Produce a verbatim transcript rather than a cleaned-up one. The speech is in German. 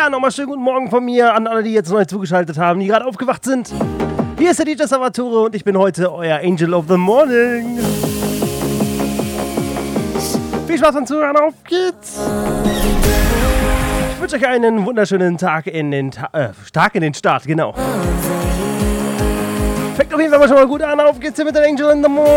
Ja, nochmal schönen guten Morgen von mir an alle, die jetzt neu zugeschaltet haben, die gerade aufgewacht sind. Hier ist der D J Salvatore und ich bin heute euer Angel of the Morning. Viel Spaß beim Zuhören, auf geht's! Ich wünsche euch einen wunderschönen Tag in den Ta- äh, Tag in den Start, genau. Fängt auf jeden Fall mal schon mal gut an, auf geht's hier mit der Angel in the Morning.